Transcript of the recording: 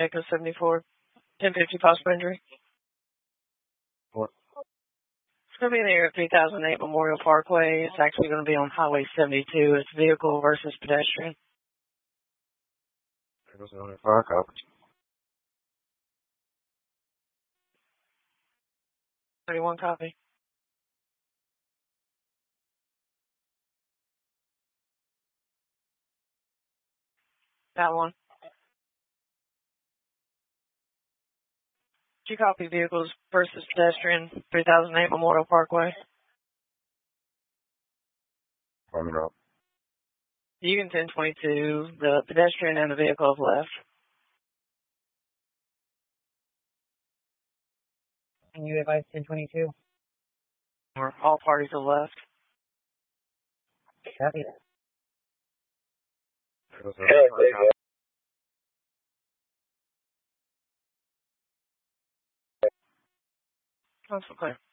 Echo 74, 1050 possible injury. What? It's going to be in the area of 3008 Memorial Parkway. It's actually going to be on Highway 72. It's vehicle versus pedestrian. Echo 75, copy. 31 copy. That one. 2 copy vehicles versus pedestrian, 3008 Memorial Parkway. Coming up. Union 1022, the pedestrian and the vehicle have left. And you advise 1022? Or all parties have left. Copy. Echo 75, copy. That's okay.